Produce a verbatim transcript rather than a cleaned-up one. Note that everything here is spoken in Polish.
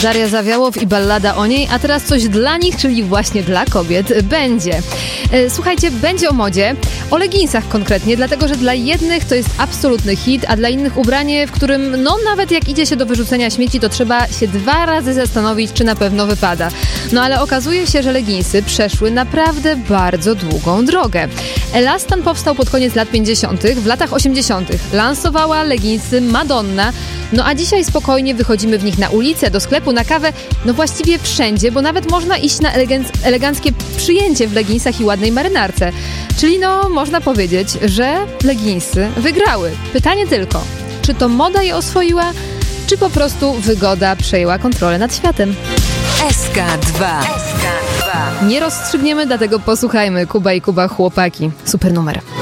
Daria Zawiałow i ballada o niej, a teraz coś dla nich, czyli właśnie dla kobiet, będzie. Słuchajcie, będzie o modzie, o leginsach konkretnie, dlatego że dla jednych to jest absolutny hit, a dla innych ubranie, w którym no nawet jak idzie się do wyrzucenia śmieci, to trzeba się dwa razy zastanowić, czy na pewno wypada. No ale okazuje się, że leginsy przeszły naprawdę bardzo długą drogę. Elastan powstał pod koniec lat pięćdziesiątych. W latach osiemdziesiątych lansowała leginsy Madonna, no a dzisiaj spokojnie wychodzimy w nich na ulicę, do sklepu, na kawę, no właściwie wszędzie, bo nawet można iść na eleganc- eleganckie przyjęcie w leginsach i ładnej marynarce. Czyli no, można powiedzieć, że leginsy wygrały. Pytanie tylko, czy to moda je oswoiła, czy po prostu wygoda przejęła kontrolę nad światem? S K dwa. S K dwa. Nie rozstrzygniemy, dlatego posłuchajmy. Kuba i Kuba, chłopaki. Super numer.